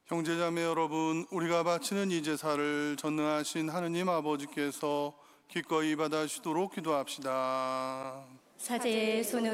형제자매 여러분, 우리가 바치는 이 제사를 전능하신 하느님 아버지께서 기꺼이 받아주시도록 기도합시다. 사제의 손으로